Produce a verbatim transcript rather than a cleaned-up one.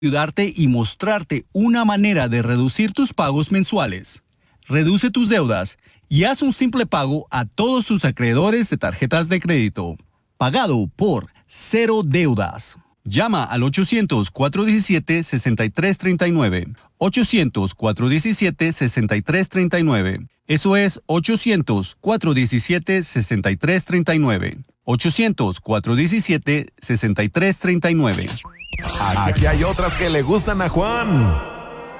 ayudarte y mostrarte una manera de reducir tus pagos mensuales. Reduce tus deudas y haz un simple pago a todos tus acreedores de tarjetas de crédito. Pagado por Cero Deudas. Llama al ochocientos, cuatro uno siete, seis tres tres nueve. ochocientos, cuatro uno siete, seis tres tres nueve. Eso es ochocientos, cuatro uno siete, seis tres tres nueve. ochocientos, cuatro uno siete, seis tres tres nueve. Aquí hay otras que le gustan a Juan.